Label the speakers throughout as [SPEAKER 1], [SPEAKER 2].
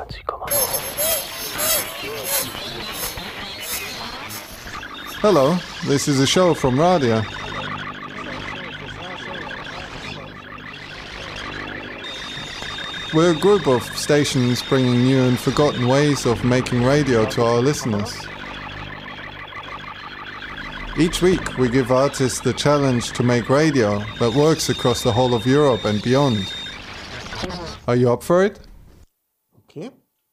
[SPEAKER 1] Hello, this is a show from Radio. We're a group of stations bringing new and forgotten ways of making radio to our listeners. Each week we give artists the challenge to make radio that works across the whole of Europe and beyond. Are you up for it?
[SPEAKER 2] Okay.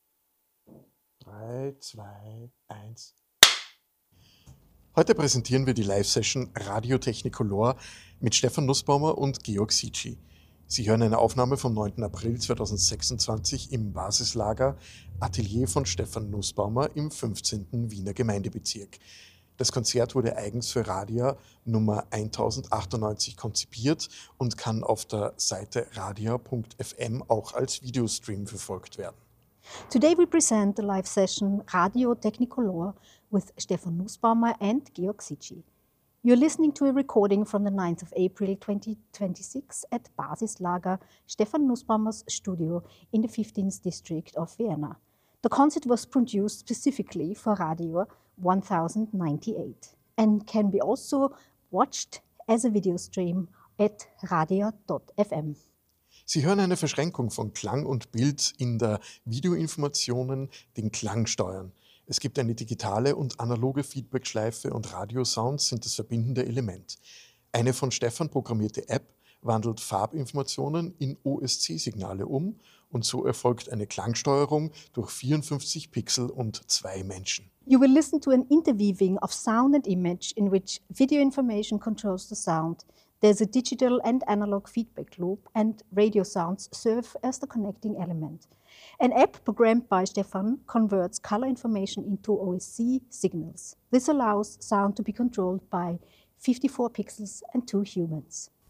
[SPEAKER 2] 3, 2, 1. Heute präsentieren wir die Live-Session Radio Technicolor mit Stefan Nussbaumer und Georg Sici. Sie hören eine Aufnahme vom 9. April 2026 im Basislager Atelier von Stefan Nussbaumer im 15. Wiener Gemeindebezirk. Das Konzert wurde eigens für Radia Nummer 1098 konzipiert und kann auf der Seite radia.fm auch als Videostream verfolgt werden.
[SPEAKER 3] Today we present the live session Radio Technicolor with Stefan Nussbaumer and Georg Sici. You're listening to a recording from the 9th of April 2026 at Basislager Stefan Nussbaumer's studio in the 15th district of Vienna. The concert was produced specifically for Radio 1098 and can be also watched as a video stream at radia.fm.
[SPEAKER 2] Sie hören eine Verschränkung von Klang und Bild in der Videoinformationen, den Klangsteuern. Es gibt eine digitale und analoge Feedbackschleife und Radiosounds sind das verbindende Element. Eine von Stefan programmierte App wandelt Farbinformationen in OSC-Signale um und so erfolgt eine Klangsteuerung durch 54 Pixel und 2 Menschen.
[SPEAKER 3] You will listen to an interweaving of sound and image in which video information controls the sound. There's a digital and analog feedback loop and radio sounds serve as the connecting element. An app programmed by Stefan converts color information into OSC signals. This allows sound to be controlled by 54 pixels and 2 humans.